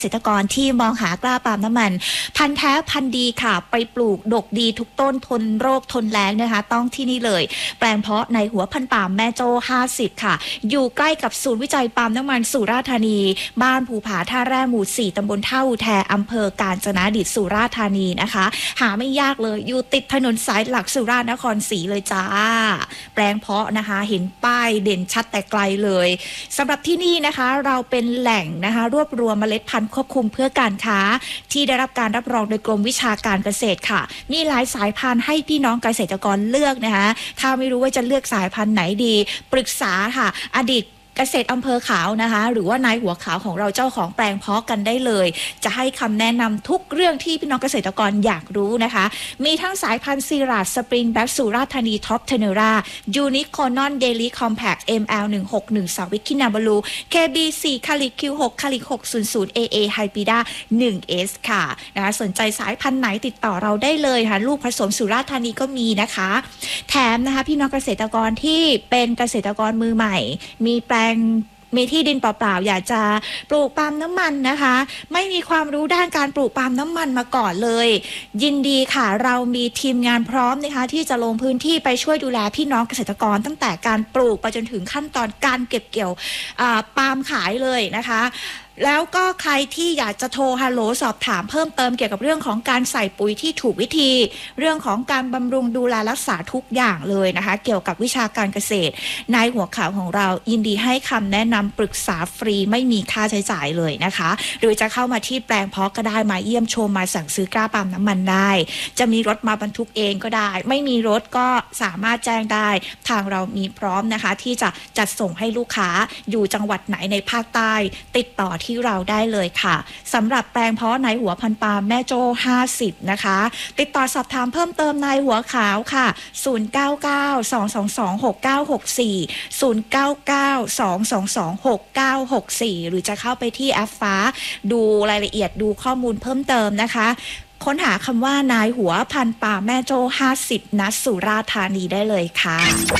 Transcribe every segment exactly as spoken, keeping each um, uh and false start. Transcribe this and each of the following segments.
เกษตรกรที่มองหากล้าปาล์มน้ำมันพันธุ์แท้พันธุ์ดีค่ะไปปลูกดกดีทุกต้นทนโรคทนแล้งนะคะต้องที่นี่เลยแปลงเพาะในหัวพันธุ์ปาล์มแม่โจ้ห้าสิบค่ะอยู่ใกล้กับศูนย์วิจัยปาล์มน้ำมันสุราษฎร์ธานีบ้านภูผาท่าแร่หมู่สี่ตำบลท่าอุแทอำเภอกาญจนดิตสุราษฎร์ธานีนะคะหาไม่ยากเลยอยู่ติดถนนสายหลักสุราษฎร์นครศรีเลยจ้าแปลงเพาะนะคะเห็นป้ายเด่นชัดแต่ไกลเลยสำหรับที่นี่นะคะเราเป็นแหล่งนะคะรวบรวมเมล็ดพันธุ์ควบคุมเพื่อการค้าที่ได้รับการรับรองโดยกรมวิชาการเกษตรค่ะมีหลายสายพันธุ์ให้พี่น้องเกษตรกรเลือกนะคะถ้าไม่รู้ว่าจะเลือกสายพันธุ์ไหนดีปรึกษาค่ะอดีตเกษตรอำเภอขาวนะคะหรือว่านายหัวขาวของเราเจ้าของแปลงเพาะกันได้เลยจะให้คำแนะนำทุกเรื่องที่พี่น้องเกษตรกรอยากรู้นะคะมีทั้งสายพันธุ์ซีราดสปริงแบ็กสุราษฎร์ธานีท็อปเทเนรายูนิคอนอนเดลี่คอมแพค เอ็ม แอล หนึ่งหกหนึ่ง สาวิคินาบาลู เค บี สี่ คาลิคิว หก คาลิหก ศูนย์ ศูนย์ เอ เอ ไฮปิด้า หนึ่ง เอส ค่ะนะคะสนใจสายพันธุ์ไหนติดต่อเราได้เลยค่ะลูกผสมสุราษฎร์ธานีก็มีนะคะแถมนะคะพี่น้องเกษตรกรที่เป็นเกษตรกรมือใหม่มีแปลงมีที่ดินเปล่าๆอยากจะปลูกปาล์มน้ำมันนะคะไม่มีความรู้ด้านการปลูกปาล์มน้ำมันมาก่อนเลยยินดีค่ะเรามีทีมงานพร้อมนะคะที่จะลงพื้นที่ไปช่วยดูแลพี่น้องเกษตรกรตั้งแต่การปลูกไปจนถึงขั้นตอนการเก็บเกี่ยวปาล์มขายเลยนะคะแล้วก็ใครที่อยากจะโทรฮัลโหลสอบถามเพิ่มเติมเกี่ยวกับเรื่องของการใส่ปุ๋ยที่ถูกวิธีเรื่องของการบำรุงดูแลรักษาทุกอย่างเลยนะคะเกี่ยวกับวิชาการเกษตรนายหัวข่าวของเรายินดีให้คำแนะนำปรึกษาฟรีไม่มีค่าใช้จ่ายเลยนะคะหรือจะเข้ามาที่แปลงเพาะก็ได้มาเยี่ยมชมมาสั่งซื้อกล้าปาล์มน้ำมันได้จะมีรถมาบรรทุกเองก็ได้ไม่มีรถก็สามารถแจ้งได้ทางเรามีพร้อมนะคะที่จะจัดส่งให้ลูกค้าอยู่จังหวัดไหนในภาคใต้ติดต่อที่เราได้เลยค่ะสำหรับแปลงเพาะนายหัวพันปาล์มแม่โจ้ห้าสิบนะคะติดต่อสอบถามเพิ่มเติมนายหัวขาวค่ะศูนย์ เก้า เก้า สอง สอง สอง หก เก้า หก สี่ ศูนย์ เก้า เก้า สอง สอง สอง หก เก้า หก สี่หรือจะเข้าไปที่แอปฟ้าดูรายละเอียดดูข้อมูลเพิ่มเติมนะคะค้นหาคำว่านายหัวพันปาล์มแม่โจ้ห้าสิบณสุราษฎร์ธานีได้เลยค่ะ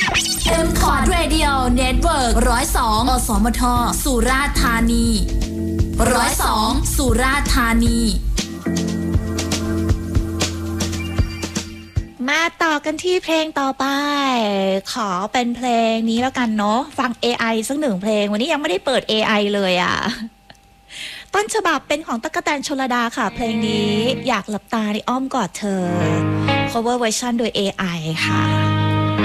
M คอร์ด Radio Network หนึ่งศูนย์สอง อสมทสุราษฎร์ธานีหนึ่งศูนย์สองสุราษฎร์ธานีมาต่อกันที่เพลงต่อไปขอเป็นเพลงนี้แล้วกันเนาะฟัง เอ ไอ สักหนึ่งเพลงวันนี้ยังไม่ได้เปิด เอ ไอ เลยอ่ะต้นฉบับเป็นของตั๊กแตนชลดาค่ะเพลงนี้อยากหลับตาในอ้อมกอดเธอ cover version โดย เอ ไอ ค่ะ